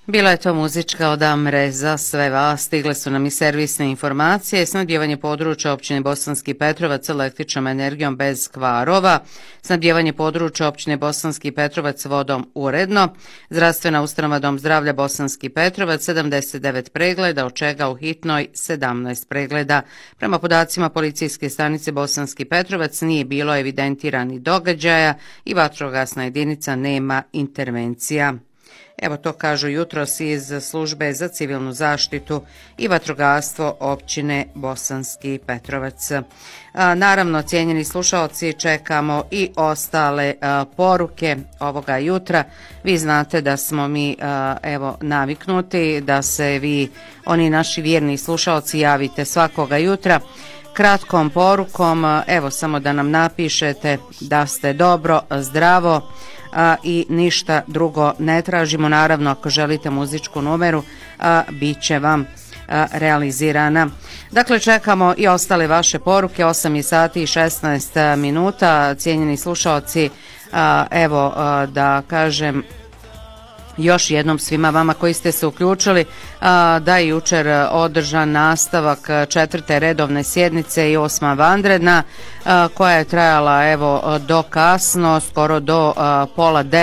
Bila je to muzička od Amre za sve vas. Stigle su nam i servisne informacije. Snabdijevanje područja općine Bosanski Petrovac električnom energijom bez kvarova. Snabdijevanje područja općine Bosanski Petrovac vodom uredno. Zdravstvena ustanova Dom zdravlja Bosanski Petrovac 79 pregleda, od čega u hitnoj 17 pregleda. Prema podacima policijske stanice Bosanski Petrovac nije bilo evidentiranih događaja i vatrogasna jedinica nema intervencija. Evo to kažu jutros iz službe za civilnu zaštitu i vatrogastvo općine Bosanski Petrovac. Naravno, cijenjeni slušalci, čekamo i ostale poruke ovoga jutra. Vi znate da smo mi naviknuti da se vi, oni naši vjerni slušalci, javite svakoga jutra kratkom porukom, evo samo da nam napišete da ste dobro, zdravo, i ništa drugo ne tražimo. Naravno, ako želite muzičku numeru, bit će vam realizirana. Dakle, čekamo i ostale vaše poruke. 8 sati i 16 minuta. Cijenjeni slušalci, evo da kažem još jednom svima vama koji ste se uključili da je jučer održan nastavak 4. redovne sjednice i 8. vanredna koja je trajala evo do kasno, skoro do pola 9.